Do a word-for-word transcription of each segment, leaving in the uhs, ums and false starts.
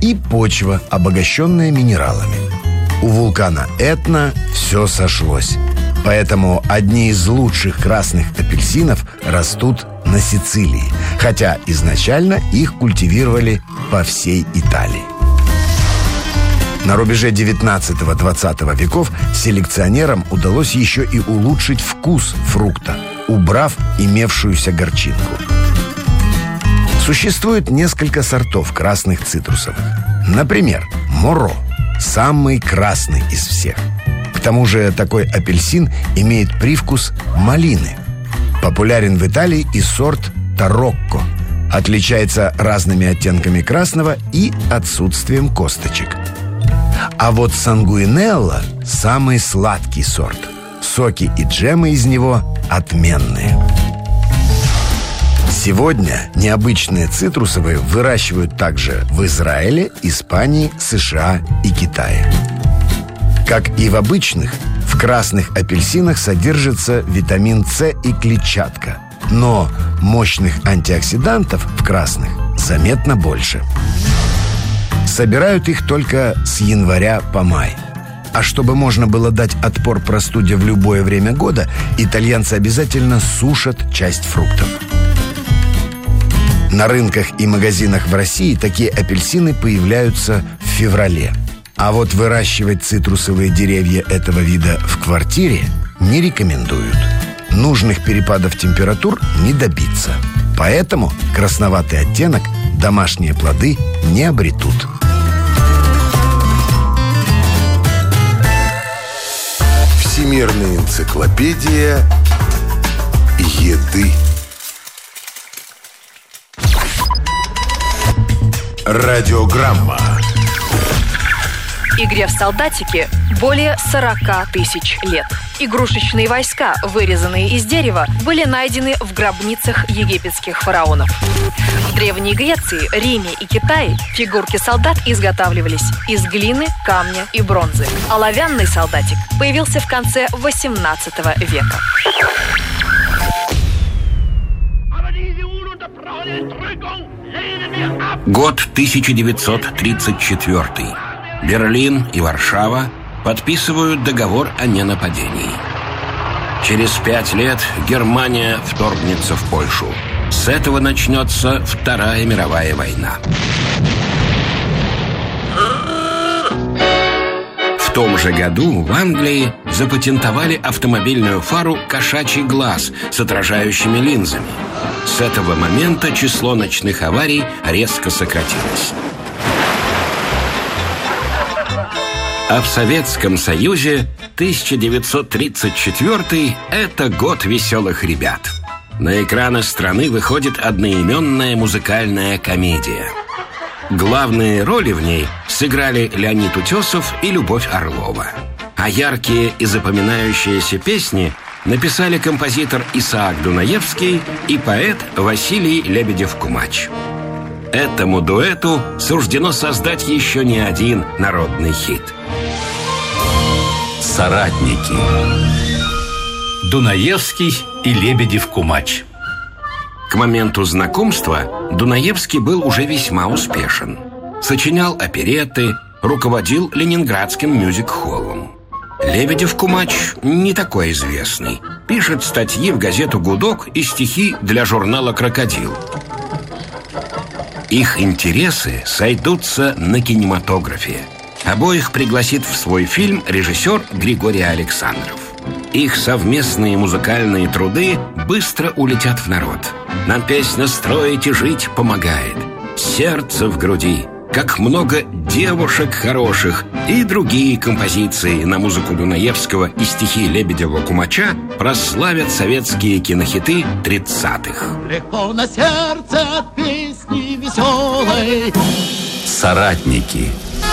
и почва, обогащенная минералами. У вулкана Этна все сошлось. Поэтому одни из лучших красных апельсинов растут на Сицилии, хотя изначально их культивировали по всей Италии. На рубеже девятнадцатого-двадцатого веков селекционерам удалось еще и улучшить вкус фрукта, убрав имевшуюся горчинку. Существует несколько сортов красных цитрусовых. Например, Моро – самый красный из всех. К тому же такой апельсин имеет привкус малины. Популярен в Италии и сорт Тарокко. Отличается разными оттенками красного и отсутствием косточек. А вот Сангуинелло – самый сладкий сорт. Соки и джемы из него отменные. Сегодня необычные цитрусовые выращивают также в Израиле, Испании, США и Китае. Как и в обычных, в красных апельсинах содержится витамин С и клетчатка. Но мощных антиоксидантов в красных заметно больше. Собирают их только с января по май. А чтобы можно было дать отпор простуде в любое время года, итальянцы обязательно сушат часть фруктов. На рынках и магазинах в России такие апельсины появляются в феврале. А вот выращивать цитрусовые деревья этого вида в квартире не рекомендуют. Нужных перепадов температур не добиться. Поэтому красноватый оттенок домашние плоды не обретут. Всемирная энциклопедия еды. Радиограмма. Игре в солдатики более сорока тысяч лет. Игрушечные войска, вырезанные из дерева, были найдены в гробницах египетских фараонов. В Древней Греции, Риме и Китае фигурки солдат изготавливались из глины, камня и бронзы. Оловянный солдатик появился в конце восемнадцатого века. Год тысяча девятьсот тридцать четвёртый. Берлин и Варшава подписывают договор о ненападении. Через пять лет Германия вторгнется в Польшу. С этого начнется Вторая мировая война. В том же году в Англии запатентовали автомобильную фару «Кошачий глаз» с отражающими линзами. С этого момента число ночных аварий резко сократилось. А в Советском Союзе тысяча девятьсот тридцать четвёртый – это год веселых ребят. На экраны страны выходит одноименная музыкальная комедия. Главные роли в ней сыграли Леонид Утесов и Любовь Орлова. А яркие и запоминающиеся песни написали композитор Исаак Дунаевский и поэт Василий Лебедев-Кумач. Этому дуэту суждено создать еще не один народный хит. Соратники. Дунаевский и Лебедев-Кумач. К моменту знакомства Дунаевский был уже весьма успешен. Сочинял оперетты, руководил ленинградским мюзик-холлом. Лебедев-Кумач не такой известный. Пишет статьи в газету «Гудок» и стихи для журнала «Крокодил». Их интересы сойдутся на кинематографе. Обоих пригласит в свой фильм режиссер Григорий Александров. Их совместные музыкальные труды быстро улетят в народ. Нам песня «Строить и жить» помогает. «Сердце в груди», «Как много девушек хороших» и другие композиции на музыку Дунаевского и стихи Лебедева-Кумача прославят советские кинохиты тридцатых. Легко на сердце от песни веселой. Соратники.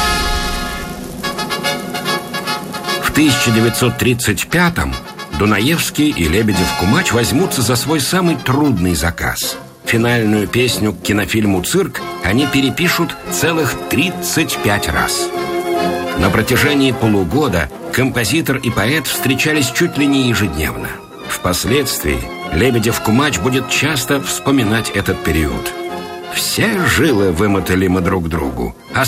В тысяча девятьсот тридцать пятом Дунаевский и Лебедев-Кумач возьмутся за свой самый трудный заказ. Финальную песню к кинофильму «Цирк» они перепишут целых тридцать пять раз. На протяжении полугода композитор и поэт встречались чуть ли не ежедневно. Впоследствии Лебедев-Кумач будет часто вспоминать этот период. Все жилы вымотали мы друг другу, а